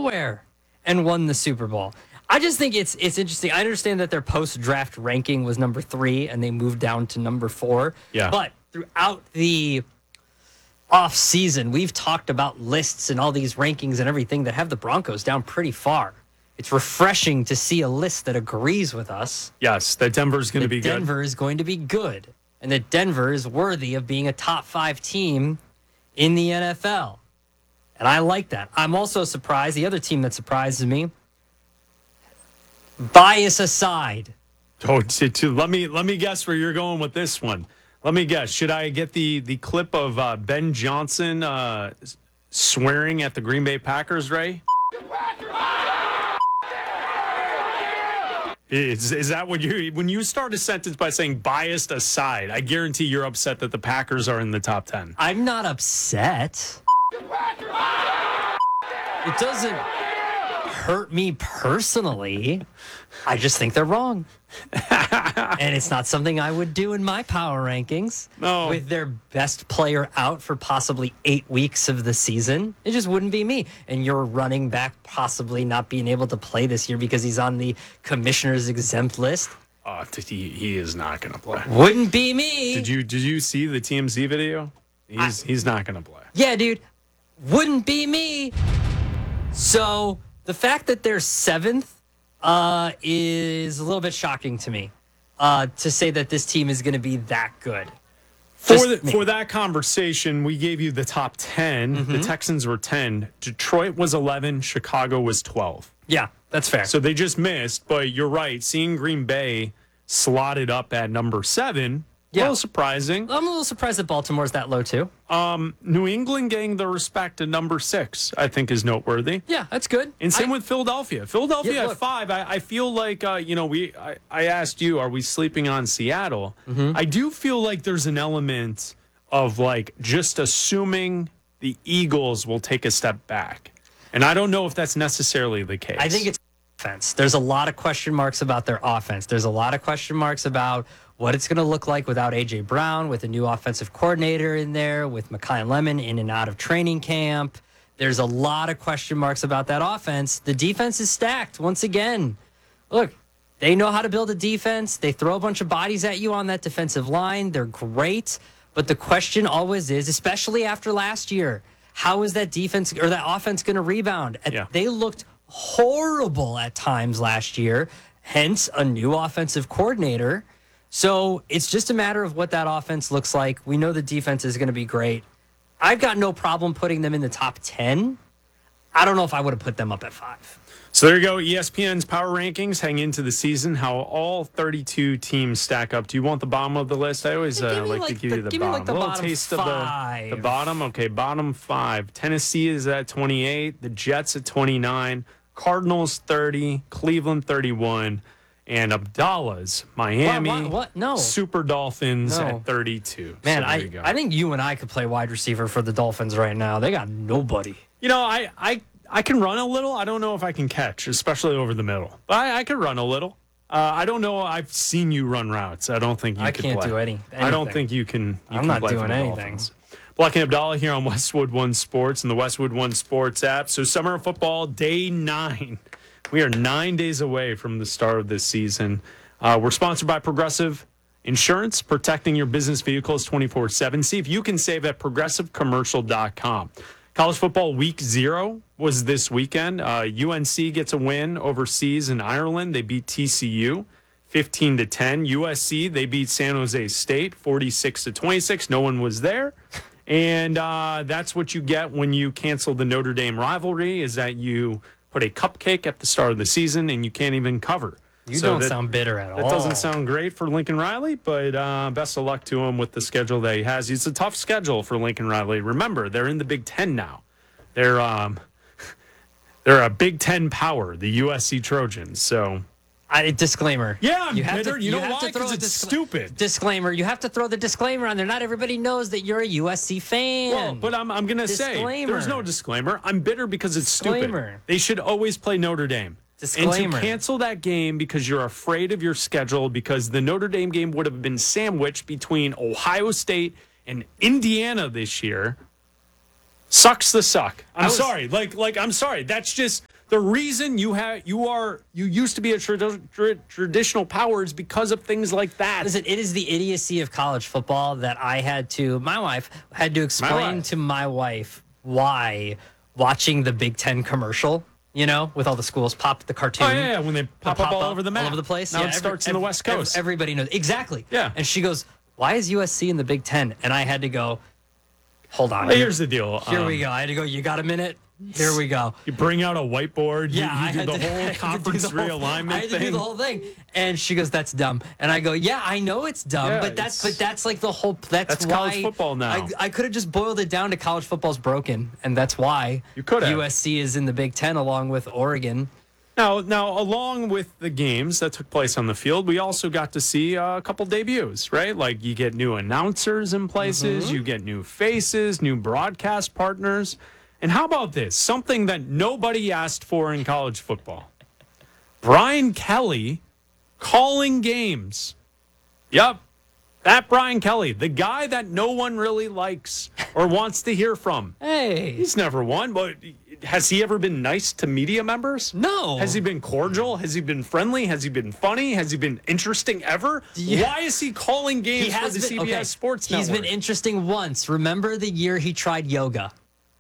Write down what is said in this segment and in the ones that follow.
Delaware and won the Super Bowl. I just think it's interesting. I understand that their post-draft ranking was number 3 and they moved down to number 4. Yeah. But throughout the off-season, we've talked about lists and all these rankings and everything that have the Broncos down pretty far. It's refreshing to see a list that agrees with us. Yes, that Denver's going to be good. Denver is going to be good. And that Denver is worthy of being a top 5 team in the NFL. And I like that. I'm also surprised. The other team that surprises me, bias aside. Oh, let me guess where you're going with this one. Let me guess. Should I get the clip of Ben Johnson swearing at the Green Bay Packers, Ray? Is that what when you start a sentence by saying biased aside, I guarantee you're upset that the Packers are in the top 10. I'm not upset. It doesn't hurt me personally. I just think they're wrong. And it's not something I would do in my power rankings. No. With their best player out for possibly 8 weeks of the season. It just wouldn't be me. And your running back possibly not being able to play this year because he's on the commissioner's exempt list. He is not going to play. Wouldn't be me. Did you see the TMZ video? He's not going to play. Yeah, dude. Wouldn't be me. So the fact that they're 7th is a little bit shocking to me. To say that this team is going to be that good. For that conversation, we gave you the top 10. Mm-hmm. The Texans were 10. Detroit was 11. Chicago was 12. Yeah, that's fair. So they just missed, but you're right. Seeing Green Bay slotted up at number 7, a little surprising. I'm a little surprised that Baltimore's that low, too. New England getting the respect at number 6, I think, is noteworthy. Yeah, that's good. And same with Philadelphia. Philadelphia at 5, I feel like, I asked you, are we sleeping on Seattle? Mm-hmm. I do feel like there's an element of, just assuming the Eagles will take a step back. And I don't know if that's necessarily the case. I think it's offense. There's a lot of question marks about their offense. There's a lot of question marks about what it's going to look like without A.J. Brown, with a new offensive coordinator in there, with Mekhi Lemon in and out of training camp. There's a lot of question marks about that offense. The defense is stacked once again. Look, they know how to build a defense. They throw a bunch of bodies at you on that defensive line. They're great. But the question always is, especially after last year, how is that defense or that offense going to rebound? Yeah. They looked horrible at times last year, hence a new offensive coordinator. So it's just a matter of what that offense looks like. We know the defense is going to be great. I've got no problem putting them in the top 10. I don't know if I would have put them up at 5. So there you go. ESPN's power rankings heading into the season, how all 32 teams stack up. Do you want the bottom of the list? I always like to give you the bottom. The a little bottom taste 5. of the bottom. Okay, bottom 5. Tennessee is at 28. The Jets at 29. Cardinals 30. Cleveland 31. And Abdallah's Miami What? No. Super Dolphins at 32. Man, so I think you and I could play wide receiver for the Dolphins right now. They got nobody. I can run a little. I don't know if I can catch, especially over the middle. But I can run a little. I don't know. I've seen you run routes. I don't think you can play. I can't do anything. I don't think you can. I'm not doing anything. Blocking Abdallah here on Westwood One Sports and the Westwood One Sports app. So summer of football, day 9. We are 9 days away from the start of this season. We're sponsored by Progressive Insurance, protecting your business vehicles 24/7. See if you can save at progressivecommercial.com. College football week 0 was this weekend. UNC gets a win overseas in Ireland. They beat TCU 15-10. USC, they beat San Jose State 46-26. No one was there. And that's what you get when you cancel the Notre Dame rivalry, is that you put a cupcake at the start of the season and you can't even cover. You don't sound bitter at all. That doesn't sound great for Lincoln Riley, but best of luck to him with the schedule that he has. It's a tough schedule for Lincoln Riley. Remember, they're in the Big Ten now. They're a Big Ten power, the USC Trojans. So, disclaimer. Yeah, I'm bitter. You know why? Because it's stupid. Disclaimer. You have to throw the disclaimer on there. Not everybody knows that you're a USC fan. Well, but I'm going to say there's no disclaimer. I'm bitter because it's stupid. They should always play Notre Dame. Disclaimer. And to cancel that game because you're afraid of your schedule, because the Notre Dame game would have been sandwiched between Ohio State and Indiana this year, sucks the suck. I'm sorry. I'm sorry. That's just The reason you used to be a traditional power is because of things like that. Listen, it is the idiocy of college football that my wife had to explain to my wife why watching the Big Ten commercial, with all the schools pop the cartoon. Oh, yeah, when they pop up all over the map. All over the place. Now it starts in the West Coast. Everybody knows. Exactly. Yeah. And she goes, why is USC in the Big Ten? And I had to go, hold on. Here's the deal. Here we go. I had to go, you got a minute? Here we go. You bring out a whiteboard. Yeah, you do the whole conference realignment I had to thing. do the whole thing. And she goes, that's dumb. And I go, yeah, I know it's dumb, Yeah, but that's like the whole, that's why college football now. I could have just boiled it down to college football's broken. And that's why You could have. USC is in the Big Ten along with Oregon. Now, along with the games that took place on the field, we also got to see a couple debuts, right? Like you get new announcers in places, you get new faces, new broadcast partners. And how about this? Something that nobody asked for in college football. Brian Kelly calling games. Yep, that Brian Kelly, the guy that no one really likes or wants to hear from. Hey. He's never won, but has he ever been nice to media members? No. Has he been cordial? Has he been friendly? Has he been funny? Has he been interesting ever? Yeah. Why is he calling games for the CBS Sports Network? He's been interesting once. Remember the year he tried yoga?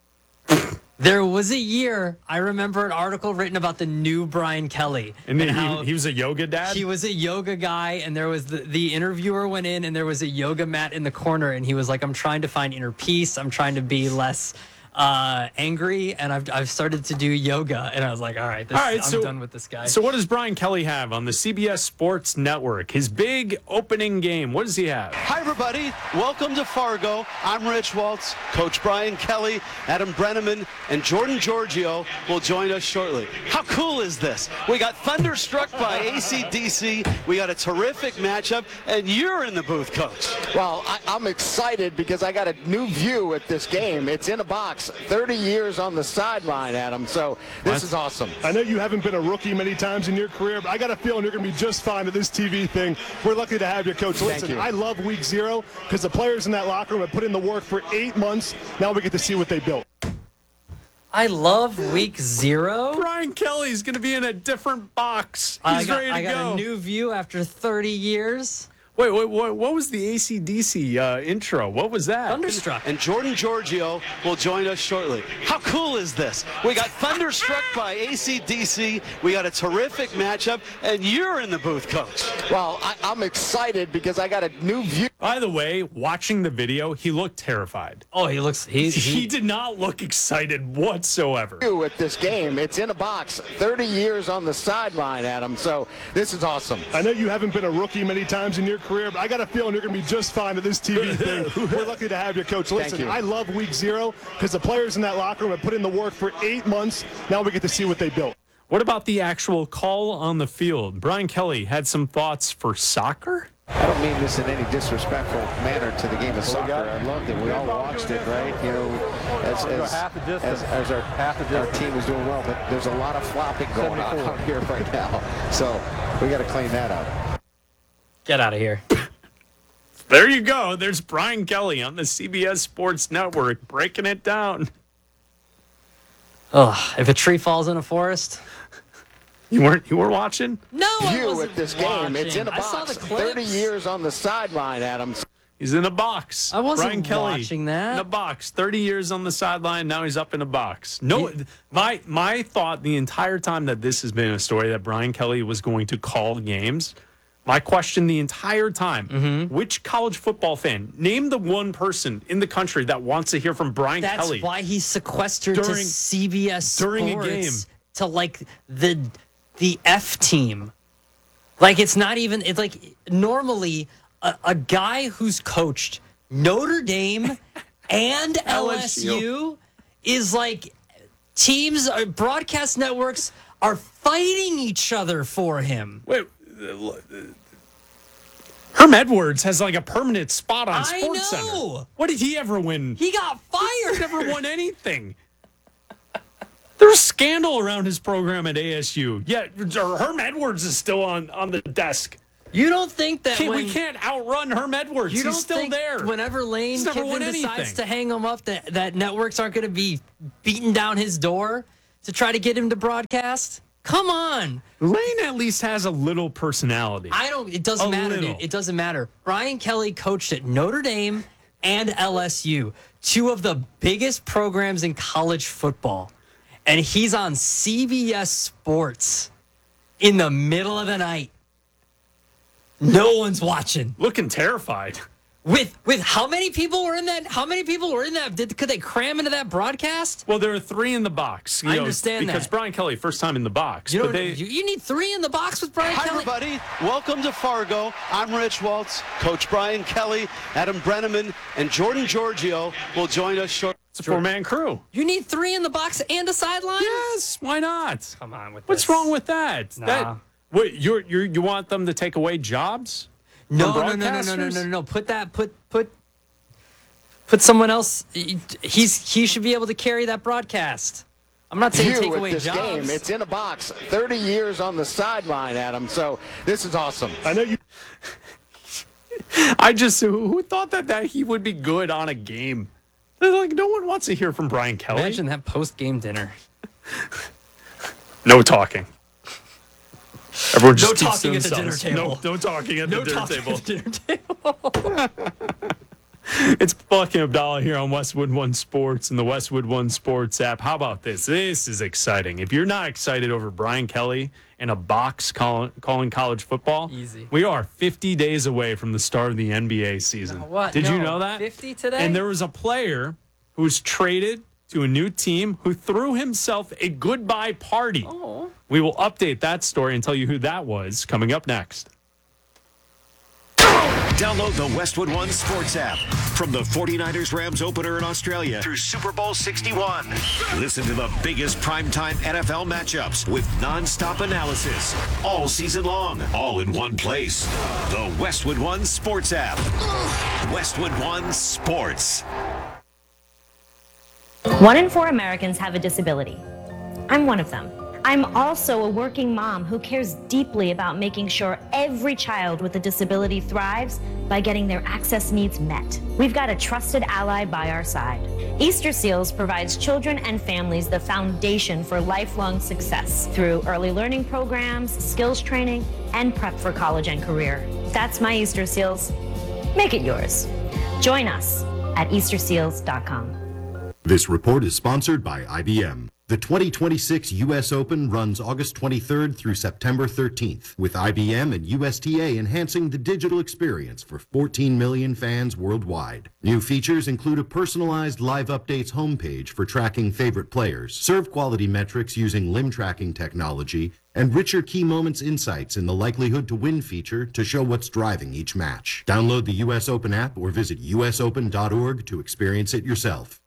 There was a year, I remember an article written about the new Brian Kelly. And how he was a yoga dad? he was a yoga guy, and there was the interviewer went in, and there was a yoga mat in the corner, and he was like, I'm trying to find inner peace. I'm trying to be less angry, and I've started to do yoga. And I was like, all right, I'm done with this guy. So what does Brian Kelly have on the CBS Sports Network? His big opening game. What does he have? Hi, everybody. Welcome to Fargo. I'm Rich Waltz. Coach Brian Kelly, Adam Brenneman, and Jordan Giorgio will join us shortly. How cool is this? We got Thunderstruck by AC/DC. We got a terrific matchup, and you're in the booth, Coach. Well, I'm excited because I got a new view at this game. It's in a box. 30 years on the sideline, Adam. So this is awesome. I know you haven't been a rookie many times in your career, but I got a feeling you're going to be just fine at this TV thing. We're lucky to have you, Coach. Listen, you. I love week 0 because the players in that locker room have put in the work for 8 months. Now we get to see what they built. I love week 0. Brian Kelly's going to be in a different box. He's ready to go. I got a new view after 30 years. Wait, what was the AC/DC intro? What was that? Thunderstruck. And Jordan Giorgio will join us shortly. How cool is this? We got Thunderstruck by AC/DC. We got a terrific matchup, and you're in the booth, Coach. Well, I'm excited because I got a new view. By the way, watching the video, he looked terrified. Oh, He did not look excited whatsoever. At this game. It's in a box. 30 years on the sideline, Adam. So this is awesome. I know you haven't been a rookie many times in your career, but I got a feeling you're going to be just fine at this TV thing. We're lucky to have you, Coach. Listen, you. I love week 0 because the players in that locker room have put in the work for 8 months. Now we get to see what they built. What about the actual call on the field? Brian Kelly had some thoughts for soccer? I don't mean this in any disrespectful manner to the game of soccer. I loved it. We all watched it, right? You know, as our team was doing well, but there's a lot of flopping going on out here right now. So we got to clean that up. Get out of here. There you go. There's Brian Kelly on the CBS Sports Network breaking it down. Oh, if a tree falls in a forest. You weren't watching? No, I View wasn't at this watching. game. It's in a I saw box. the clips. 30 years on the sideline, Adam. He's in a box. I wasn't Brian Kelly, watching that. in a box. 30 years on the sideline. Now he's up in a box. No, my thought the entire time that this has been a story that Brian Kelly was going to call games. My question the entire time, which college football fan, name the one person in the country that wants to hear from Brian Kelly. That's why he's sequestered to CBS during Sports a game. to like the F team. Like it's not even. It's like normally a guy who's coached Notre Dame and LSU is like teams, broadcast networks are fighting each other for him. Wait, Herm Edwards has like a permanent spot on I Sports know. Center. What did he ever win? He got fired. He never won anything. There's scandal around his program at ASU. Yeah, Herm Edwards is still on the desk. You don't think that We can't outrun Herm Edwards. You don't He's still think there. Whenever Lane He's never Kiffin won decides anything. to hang him up, that networks aren't going to be beating down his door to try to get him to broadcast? Come on. Lane at least has a little personality. It doesn't matter, little. dude. It doesn't matter. Brian Kelly coached at Notre Dame and LSU, two of the biggest programs in college football. And he's on CBS Sports in the middle of the night. No one's watching. Looking terrified. With how many people were in that? How many people were in that? Could they cram into that broadcast? Well, there are 3 in the box. I understand because that. Brian Kelly, first time in the box. You, but you need 3 in the box with Brian Hi, Kelly. everybody. Welcome to Fargo. I'm Rich Waltz. Coach Brian Kelly, Adam Brenneman, and Jordan Giorgio will join us shortly. it's a 4-man crew. You need 3 in the box and a sideline? Yes, why not? Come on with What's this. wrong with that? Nah. What you want them to take away jobs? No. Put someone else. He should be able to carry that broadcast. I'm not saying take View away at this jobs. game. It's in a box. 30 years on the sideline, Adam. So this is awesome. I know you. I just who thought that he would be good on a game? Like no one wants to hear from Brian Kelly. Imagine that post-game dinner. No talking. Everyone just No keeps to talking at the dinner themselves. table. No talking at No the dinner talking table. at the dinner table. It's Buck and Abdallah here on Westwood One Sports and the Westwood One Sports app. How about this? This is exciting. If you're not excited over Brian Kelly and a box calling college football, Easy. We are 50 days away from the start of the NBA season. What? Did you No. know that? 50 today? And there was a player who was traded to a new team who threw himself a goodbye party. Oh. We will update that story and tell you who that was coming up next. Download the Westwood One Sports app from the 49ers Rams opener in Australia through Super Bowl 61. Listen to the biggest primetime NFL matchups with nonstop analysis all season long, all in one place. The Westwood One Sports app. Westwood One Sports. 1 in 4 Americans have a disability. I'm one of them. I'm also a working mom who cares deeply about making sure every child with a disability thrives by getting their access needs met. We've got a trusted ally by our side. Easter Seals provides children and families the foundation for lifelong success through early learning programs, skills training, and prep for college and career. That's my Easter Seals. Make it yours. Join us at easterseals.com. This report is sponsored by IBM. The 2026 U.S. Open runs August 23rd through September 13th, with IBM and USTA enhancing the digital experience for 14 million fans worldwide. New features include a personalized live updates homepage for tracking favorite players, serve quality metrics using limb tracking technology, and richer key moments insights in the likelihood to win feature to show what's driving each match. Download the U.S. Open app or visit usopen.org to experience it yourself.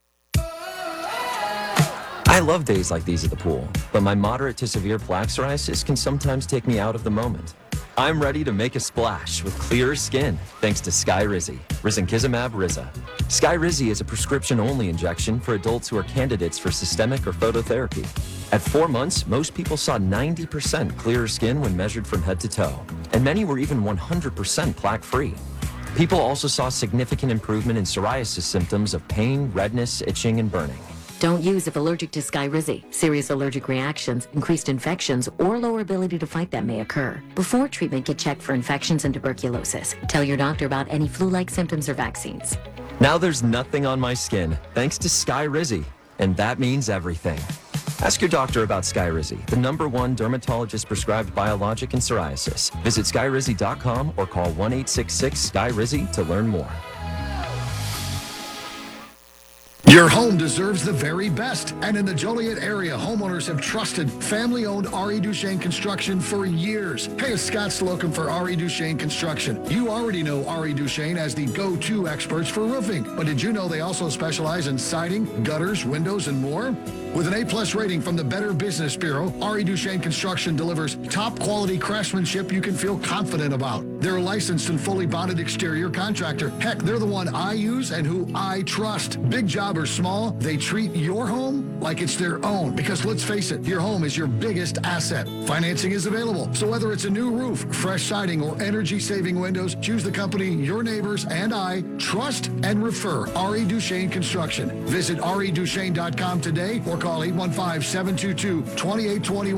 I love days like these at the pool, but my moderate to severe plaque psoriasis can sometimes take me out of the moment. I'm ready to make a splash with clearer skin thanks to Skyrizi, risankizumab Riza. Skyrizi is a prescription-only injection for adults who are candidates for systemic or phototherapy. At 4 months, most people saw 90% clearer skin when measured from head to toe, and many were even 100% plaque-free. People also saw significant improvement in psoriasis symptoms of pain, redness, itching, and burning. Don't use if allergic to Skyrizi. Serious allergic reactions, increased infections, or lower ability to fight them may occur. Before treatment, get checked for infections and tuberculosis. Tell your doctor about any flu-like symptoms or vaccines. Now there's nothing on my skin thanks to Skyrizi, and that means everything. Ask your doctor about Skyrizi, the #1 dermatologist-prescribed biologic in psoriasis. Visit skyrizi.com or call 1-866-SKYRIZI to learn more. Your home deserves the very best, and in the Joliet area, homeowners have trusted family-owned R.E. Duchesne Construction for years. Hey, it's Scott Slocum for R.E. Duchesne Construction. You already know R.E. Duchesne as the go-to experts for roofing, but did you know they also specialize in siding, gutters, windows, and more? With an A+ rating from the Better Business Bureau, R.E. Duchesne Construction delivers top-quality craftsmanship you can feel confident about. They're a licensed and fully bonded exterior contractor. Heck, they're the one I use and who I trust. Big job or small, they treat your home like it's their own. Because let's face it, your home is your biggest asset. Financing is available. So whether it's a new roof, fresh siding, or energy-saving windows, choose the company your neighbors and I trust and refer. R.E. Duchesne Construction. Visit reduchesne.com today or call 815-722-2821.